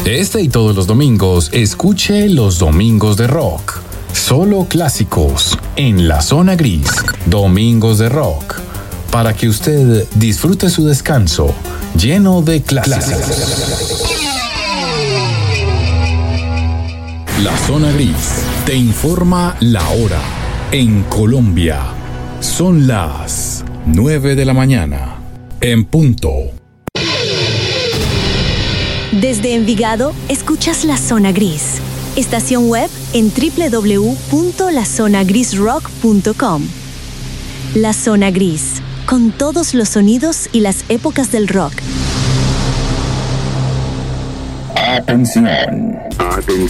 Este y todos los domingos, escuche Los Domingos de Rock. Solo clásicos en la zona gris. Domingos de Rock. Para que usted disfrute su descanso lleno de clásicos. La zona gris te informa la hora. En Colombia son las 9 de la mañana. En punto. Desde Envigado, escuchas La Zona Gris. Estación web en www.lazonagrisrock.com. La Zona Gris, con todos los sonidos y las épocas del rock. Atención.